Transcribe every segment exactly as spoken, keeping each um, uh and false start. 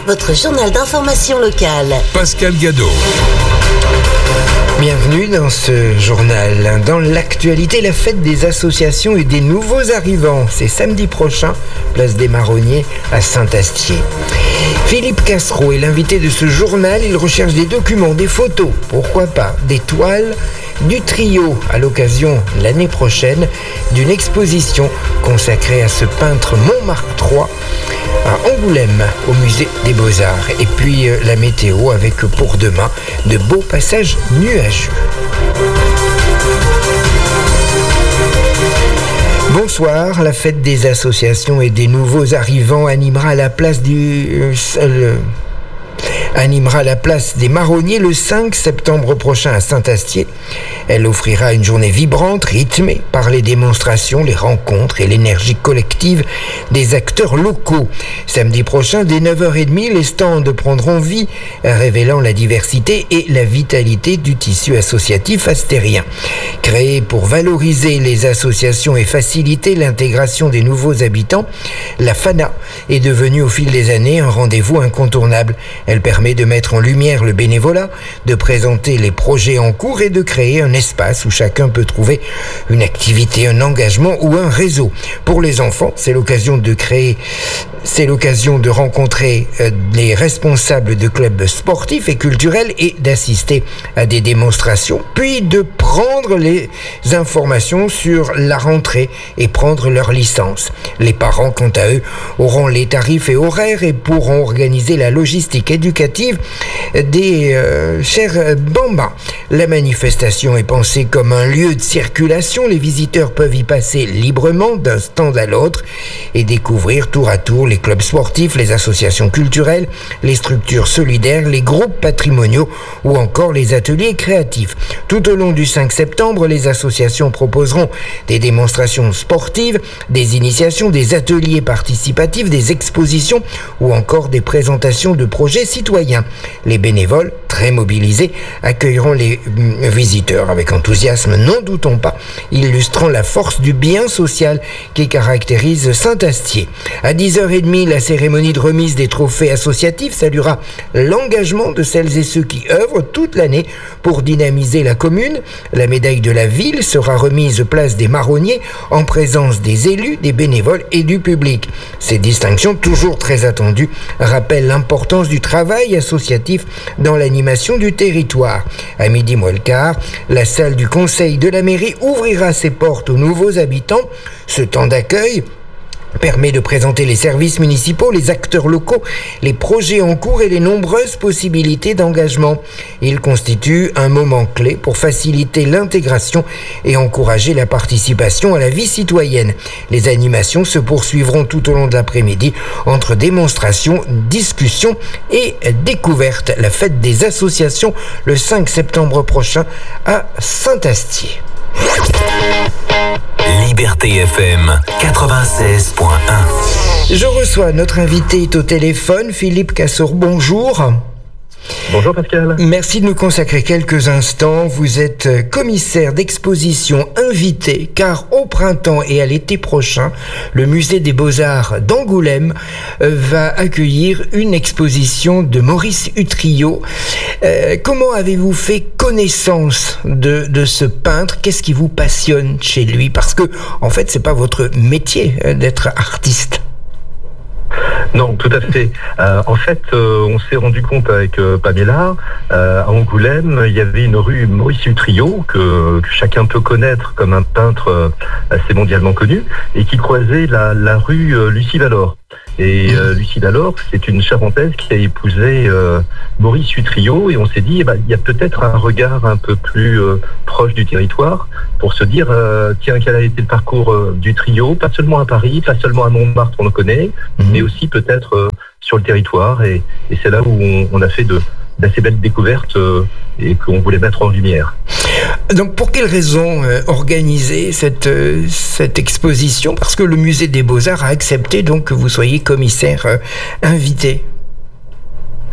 votre journal d'information locale. Pascal Gadot. Bienvenue dans ce journal. Dans l'actualité, la fête des associations et des nouveaux arrivants. C'est samedi prochain, place des Marronniers à Saint-Astier. Philippe Cassereau est l'invité de ce journal. Il recherche des documents, des photos, pourquoi pas, des toiles, du trio à l'occasion l'année prochaine d'une exposition consacrée à ce peintre Montmartre trois à Angoulême au musée des Beaux-Arts. Et puis euh, la météo avec pour demain de beaux passages nuageux. Bonsoir, la fête des associations et des nouveaux arrivants animera la place du euh, euh, animera la place des Marronniers le cinq septembre prochain à Saint-Astier. Elle offrira une journée vibrante, rythmée par les démonstrations, les rencontres et l'énergie collective des acteurs locaux. Samedi prochain, dès neuf heures trente, les stands prendront vie, révélant la diversité et la vitalité du tissu associatif astérien. Créée pour valoriser les associations et faciliter l'intégration des nouveaux habitants, la FANA est devenue au fil des années un rendez-vous incontournable. Elle permet de mettre en lumière le bénévolat, de présenter les projets en cours et de créer un espace où chacun peut trouver une activité, un engagement ou un réseau. Pour les enfants, c'est l'occasion de créer, c'est l'occasion de rencontrer euh, les responsables de clubs sportifs et culturels et d'assister à des démonstrations, puis de prendre les informations sur la rentrée et prendre leur licence. Les parents, quant à eux, auront les tarifs et horaires et pourront organiser la logistique éducative des euh, chers bambins. La manifestation est pensée comme un lieu de circulation. Les visiteurs peuvent y passer librement d'un stand à l'autre et découvrir tour à tour les clubs sportifs, les associations culturelles, les structures solidaires, les groupes patrimoniaux ou encore les ateliers créatifs. Tout au long du cinq septembre, les associations proposeront des démonstrations sportives, des initiations, des ateliers participatifs, des expositions ou encore des présentations de projets citoyens. Les bénévoles, très mobilisés, accueilleront les visiteurs avec enthousiasme, n'en doutons pas, illustrant la force du bien social qui caractérise Saint-Astier. À dix heures trente, la cérémonie de remise des trophées associatifs saluera l'engagement de celles et ceux qui œuvrent toute l'année pour dynamiser la commune. La médaille de la ville sera remise place des Marronniers en présence des élus, des bénévoles et du public. Ces distinctions, toujours très attendues, rappellent l'importance du travail associatif dans l'animation du territoire. À midi moins le quart, la salle du conseil de la mairie ouvrira ses portes aux nouveaux habitants. Ce temps d'accueil permet de présenter les services municipaux, les acteurs locaux, les projets en cours et les nombreuses possibilités d'engagement. Il constitue un moment clé pour faciliter l'intégration et encourager la participation à la vie citoyenne. Les animations se poursuivront tout au long de l'après-midi entre démonstrations, discussions et découvertes. La fête des associations le cinq septembre prochain à Saint-Astier. Liberté F M quatre-vingt-seize point un. Je reçois notre invité au téléphone, Philippe Cassereau. Bonjour. Bonjour Pascal. Merci de nous consacrer quelques instants. Vous êtes commissaire d'exposition invité car au printemps et à l'été prochain, le musée des Beaux-Arts d'Angoulême va accueillir une exposition de Maurice Utrillo. Euh, comment avez-vous fait connaissance de, de ce peintre ? Qu'est-ce qui vous passionne chez lui ? Parce que, en fait, c'est pas votre métier d'être artiste. Non, tout à fait. Euh, en fait, euh, on s'est rendu compte avec euh, Pamela, euh, à Angoulême, il y avait une rue Maurice Utrillo, que, que chacun peut connaître comme un peintre euh, assez mondialement connu, et qui croisait la, la rue euh, Lucie Valor. Et euh, Lucie Valor, c'est une Charentaise qui a épousé euh, Maurice Utrillo, et on s'est dit, eh ben, il y a peut-être un regard un peu plus euh, proche du territoire pour se dire, euh, tiens, quel a été le parcours euh, du trio, pas seulement à Paris, pas seulement à Montmartre, on le connaît, mmh. mais aussi peut-être euh, sur le territoire, et, et c'est là où on, on a fait de d'assez belles découvertes euh, et qu'on voulait mettre en lumière. Donc pour quelles raisons euh, organiser cette, euh, cette exposition ? Parce que le musée des Beaux-Arts a accepté donc que vous soyez commissaire euh, invité.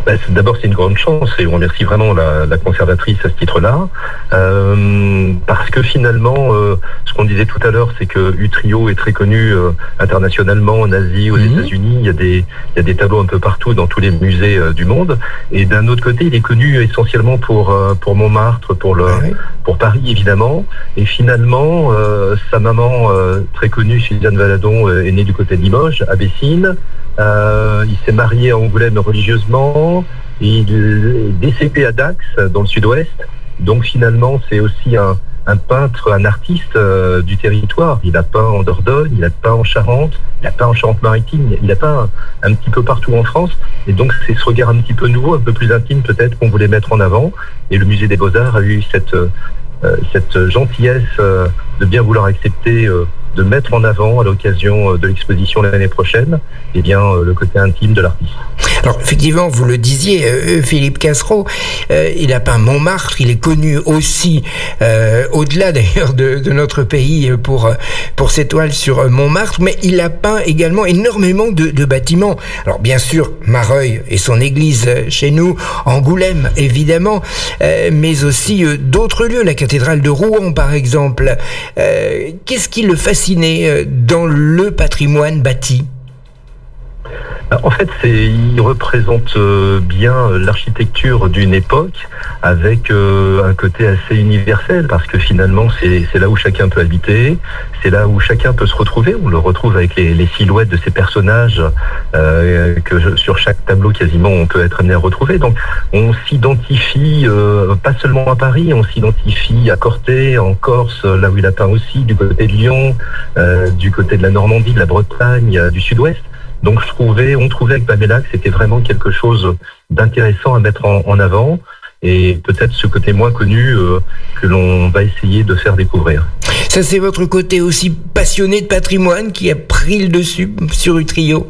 Bah, c'est, d'abord, c'est une grande chance et on remercie vraiment la, la conservatrice à ce titre-là, euh, parce que finalement, euh, ce qu'on disait tout à l'heure, c'est que Utrio est très connu euh, internationalement, en Asie, aux mmh. États-Unis. Il y a des, il y a des tableaux un peu partout dans tous les musées euh, du monde. Et d'un autre côté, il est connu essentiellement pour euh, pour Montmartre, pour le, ah oui. pour Paris évidemment. Et finalement, euh, sa maman euh, très connue, Suzanne Valadon, euh, est née du côté de Limoges, à Bessines. Euh, il s'est marié à Angoulême religieusement, il est décédé à Dax, dans le sud-ouest. Donc finalement, c'est aussi un, un peintre, un artiste euh, du territoire. Il a peint en Dordogne, il a peint en Charente, il a peint en Charente-Maritime, il a peint un, un petit peu partout en France. Et donc c'est ce regard un petit peu nouveau, un peu plus intime peut-être, qu'on voulait mettre en avant. Et le Musée des Beaux-Arts a eu cette, euh, cette gentillesse euh, de bien vouloir accepter... Euh, de mettre en avant à l'occasion de l'exposition l'année prochaine, eh bien, le côté intime de l'artiste. Alors, effectivement, vous le disiez, euh, Philippe Cassereau, euh, il a peint Montmartre, il est connu aussi, euh, au-delà d'ailleurs de, de notre pays, pour, pour ses toiles sur Montmartre, mais il a peint également énormément de, de bâtiments. Alors, bien sûr, Mareuil et son église chez nous, Angoulême, évidemment, euh, mais aussi euh, d'autres lieux, la cathédrale de Rouen, par exemple. Euh, qu'est-ce qui le fascine dans le patrimoine bâti? En fait, c'est, il représente bien l'architecture d'une époque avec euh, un côté assez universel parce que finalement, c'est, c'est là où chacun peut habiter, c'est là où chacun peut se retrouver. On le retrouve avec les, les silhouettes de ces personnages euh, que je, sur chaque tableau quasiment on peut être amené à retrouver. Donc, on s'identifie euh, pas seulement à Paris, on s'identifie à Corté, en Corse, là où il a peint aussi, du côté de Lyon, euh, du côté de la Normandie, de la Bretagne, euh, du Sud-Ouest. Donc je trouvais, on trouvait avec Pamela que c'était vraiment quelque chose d'intéressant à mettre en, en avant et peut-être ce côté moins connu euh, que l'on va essayer de faire découvrir. Ça, c'est votre côté aussi passionné de patrimoine qui a pris le dessus sur Utrio?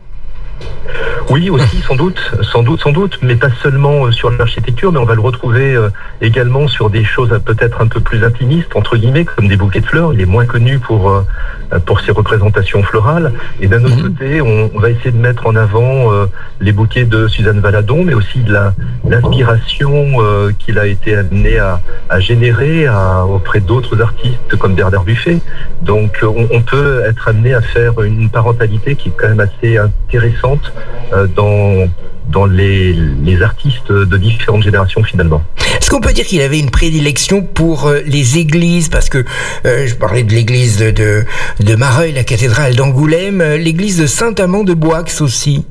Oui, aussi, sans doute, sans doute, sans doute, mais pas seulement sur l'architecture, mais on va le retrouver également sur des choses peut-être un peu plus intimistes, entre guillemets, comme des bouquets de fleurs. Il est moins connu pour, pour ses représentations florales. Et d'un autre mmh. côté, on, on va essayer de mettre en avant les bouquets de Suzanne Valadon, mais aussi de la, l'inspiration qu'il a été amené à, à générer à, auprès d'autres artistes comme Bernard Buffet. Donc, on, on peut être amené à faire une parentalité qui est quand même assez intéressante dans, dans les, les artistes de différentes générations finalement. Est-ce qu'on peut dire qu'il avait une prédilection pour euh, les églises? Parce que euh, je parlais de l'église de, de, de Mareuil, la cathédrale d'Angoulême, euh, l'église de Saint-Amand-de-Boix aussi.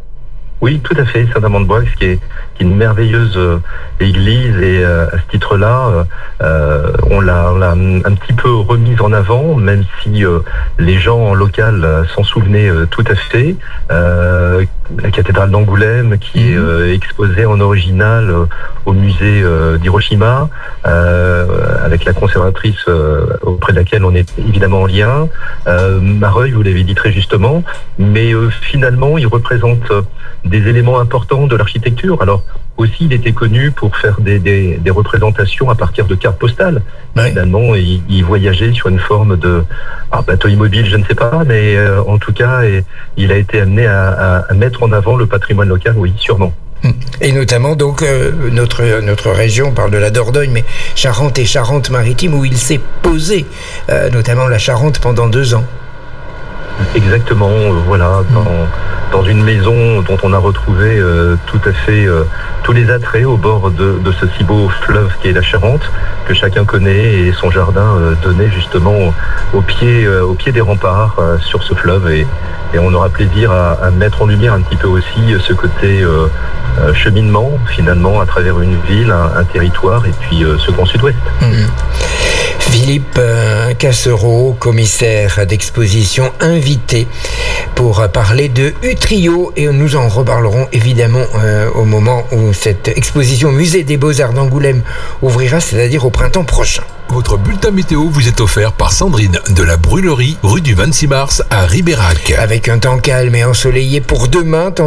Oui, tout à fait, Saint-Amand-de-Boix, qui est, qui est une merveilleuse euh, église, et euh, à ce titre-là, euh, on, l'a, on l'a un petit peu remise en avant, même si euh, les gens en local euh, s'en souvenaient euh, tout à fait. Euh, la cathédrale d'Angoulême, qui est euh, exposée en original euh, au musée euh, d'Hiroshima, euh, avec la conservatrice euh, auprès de laquelle on est évidemment en lien. Euh, Mareuil, vous l'avez dit très justement, mais euh, finalement, il représente euh, des éléments importants de l'architecture. Alors aussi, il était connu pour faire des, des, des représentations à partir de cartes postales. Ouais. Finalement, il, il voyageait sur une forme de alors, bateau immobile, je ne sais pas, mais euh, en tout cas, et, il a été amené à, à, à mettre en avant le patrimoine local, oui, sûrement. Et notamment, donc, euh, notre, notre région, on parle de la Dordogne, mais Charente et Charente-Maritime, où il s'est posé, euh, notamment la Charente, pendant deux ans. Exactement, euh, voilà, dans, dans une maison dont on a retrouvé euh, tout à fait euh, tous les attraits au bord de, de ce si beau fleuve qui est la Charente, que chacun connaît, et son jardin euh, donnait justement au, au, pied, euh, au pied des remparts euh, sur ce fleuve, et, et on aura plaisir à, à mettre en lumière un petit peu aussi ce côté euh, euh, cheminement, finalement, à travers une ville, un, un territoire, et puis euh, ce grand sud-ouest. Mmh. Philippe euh, Cassereau, commissaire d'exposition, invité pour parler de Utrio, et nous en reparlerons évidemment euh, au moment où cette exposition Musée des Beaux-Arts d'Angoulême ouvrira, c'est-à-dire au printemps prochain. Votre bulletin météo vous est offert par Sandrine de la Brûlerie, rue du vingt-six mars à Ribérac. Avec un temps calme et ensoleillé pour demain,